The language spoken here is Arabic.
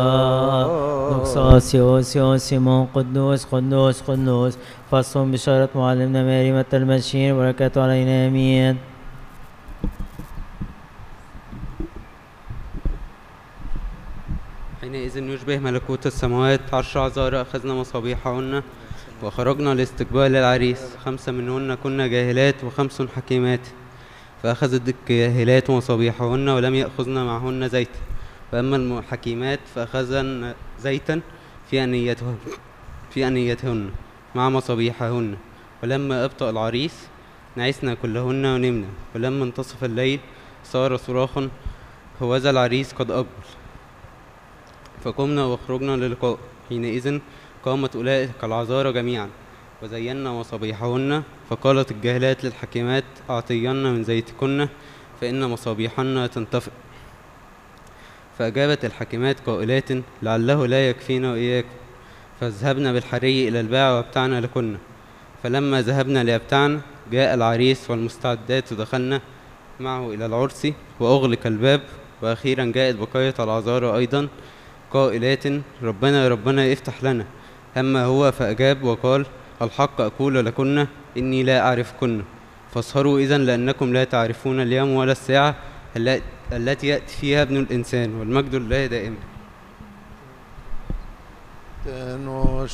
نقصاص يوس سيمون قدوس فصل بشارة معلمنا ماري متى البشير بركاته علينا آمين. حينئذ يشبه ملكوت السماوات 10 عذارى أخذنا مصابيحهن وخرجنا لاستقبال العريس. 5 منهن كنا جاهلات و5 حكيمات، فأخذت الجاهلات مصابيحهن ولم يأخذن معهن زيتا، وأما الحكيمات فأخذن زيتا في أنيتهن مع مصابيحهن. ولما أبطأ العريس نعسنا كلهن ونمنا، ولما انتصف الليل صار صراخ هوذا العريس قد أقبل، فقمنا وخرجنا للقاء. حينئذ قامت أولئك العذارى جميعا وزينا مصابيحهن، فقالت الجاهلات للحكيمات أعطينا من زيتكن فإن مصابيحنا تنطفئ. فأجابت الحكيمات قائلات لعله لا يكفينا وإياكم، فذهبنا بالحري إلى الباع وابتعنا لكن. فلما ذهبنا ليبتعن جاء العريس والمستعدات ودخلنا معه إلى العرس وأغلق الباب. وأخيرا جاءت بقية العذارى أيضا قائلات ربنا افتح لنا. أما هو فأجاب وقال الحق أقول لكن إني لا أعرفكن، فاسهروا إذن لأنكم لا تعرفون اليوم ولا الساعة التي يأتي فيها ابن الإنسان. والمجد لله دائما.